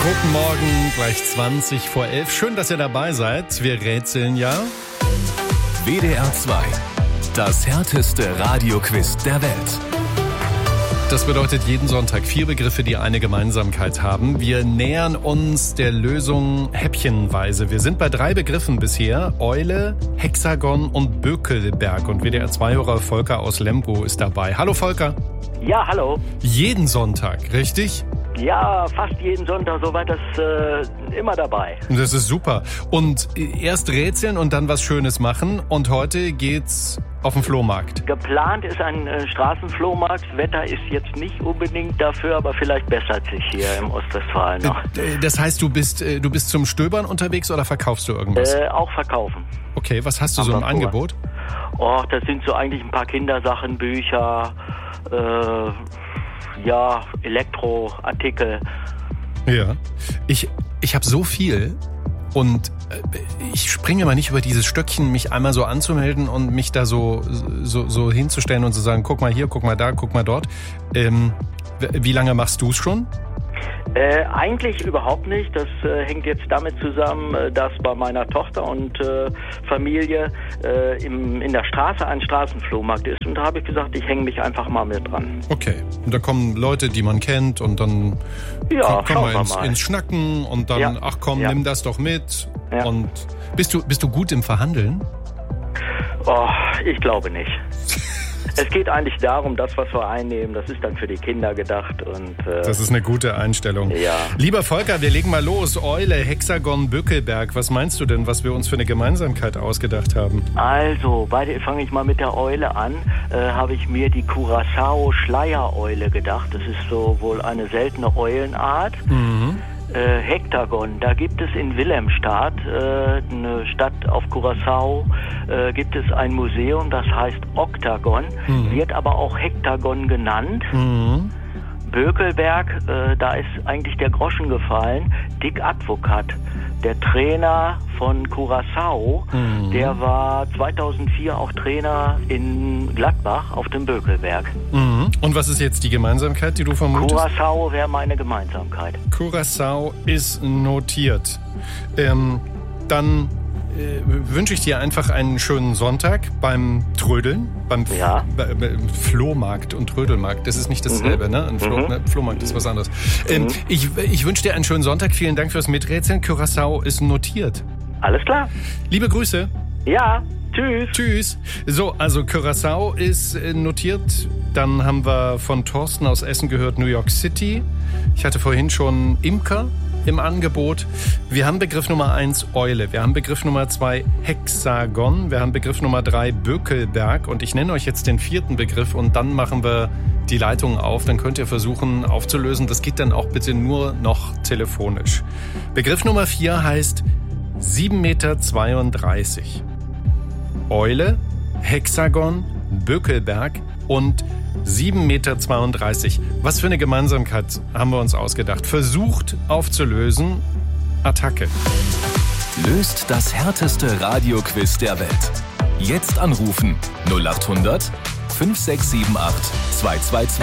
Guten Morgen, gleich 20 vor 11. Schön, dass ihr dabei seid. Wir rätseln ja. WDR 2. Das härteste Radioquiz der Welt. Das bedeutet jeden Sonntag 4 Begriffe, die eine Gemeinsamkeit haben. Wir nähern uns der Lösung häppchenweise. Wir sind bei 3 Begriffen bisher. Eule, Hexagon und Bökelberg. Und WDR 2-Hörer Volker aus Lemgo ist dabei. Hallo Volker. Ja, hallo. Jeden Sonntag, richtig? Ja, fast jeden Sonntag, soweit das immer dabei. Das ist super. Und erst rätseln und dann was Schönes machen. Und heute geht's auf den Flohmarkt. Geplant ist ein Straßenflohmarkt. Das Wetter ist jetzt nicht unbedingt dafür, aber vielleicht bessert sich hier im Ostwestfalen noch. Das heißt, du bist zum Stöbern unterwegs oder verkaufst du irgendwas? Auch verkaufen. Okay, was hast du so im Angebot? Oh, das sind so eigentlich ein paar Kindersachen, Bücher, Elektroartikel. Ja, ich habe so viel und ich springe mal nicht über dieses Stöckchen, mich einmal so anzumelden und mich da so hinzustellen und zu sagen, guck mal hier, guck mal da, guck mal dort. Wie lange machst du es schon? Eigentlich überhaupt nicht. Das hängt jetzt damit zusammen, dass bei meiner Tochter und Familie in der Straße ein Straßenflohmarkt ist. Und da habe ich gesagt, ich hänge mich einfach mal mit dran. Okay. Und da kommen Leute, die man kennt und dann kommen wir ins Schnacken und dann, nimm das doch mit. Ja. Und bist du gut im Verhandeln? Oh, ich glaube nicht. Es geht eigentlich darum, das, was wir einnehmen, das ist dann für die Kinder gedacht. Und das ist eine gute Einstellung. Ja. Lieber Volker, wir legen mal los. Eule, Hexagon, Bökelberg. Was meinst du denn, was wir uns für eine Gemeinsamkeit ausgedacht haben? Also, fange ich mal mit der Eule an. Habe ich mir die Curaçao-Schleiereule gedacht. Das ist so wohl eine seltene Eulenart. Mhm. Hektagon, da gibt es in Wilhelmstadt, eine Stadt auf Curaçao, gibt es ein Museum, das heißt Oktagon, wird aber auch Hektagon genannt. Mhm. Bökelberg, da ist eigentlich der Groschen gefallen. Dick Advocat, der Trainer von Curaçao, der war 2004 auch Trainer in Gladbach auf dem Bökelberg. Mhm. Und was ist jetzt die Gemeinsamkeit, die du vermutest? Curaçao wäre meine Gemeinsamkeit. Curaçao ist notiert. Dann wünsche ich dir einfach einen schönen Sonntag beim Trödeln, beim Flohmarkt und Trödelmarkt. Das ist nicht dasselbe, ne? Ein Flohmarkt ist was anderes. Ich wünsche dir einen schönen Sonntag. Vielen Dank fürs Miträtseln. Curaçao ist notiert. Alles klar. Liebe Grüße. Ja, tschüss. Tschüss. So, also Curaçao ist notiert. Dann haben wir von Thorsten aus Essen gehört New York City. Ich hatte vorhin schon Imker im Angebot. Wir haben Begriff Nummer 1 Eule, wir haben Begriff Nummer 2 Hexagon, wir haben Begriff Nummer 3 Bökelberg und ich nenne euch jetzt den 4. Begriff und dann machen wir die Leitungen auf, dann könnt ihr versuchen aufzulösen. Das geht dann auch bitte nur noch telefonisch. Begriff Nummer 4 heißt 7,32 Meter. Eule, Hexagon, Bökelberg und 7,32 Meter. Was für eine Gemeinsamkeit haben wir uns ausgedacht? Versucht aufzulösen. Attacke. Löst das härteste Radioquiz der Welt. Jetzt anrufen 0800 5678 222.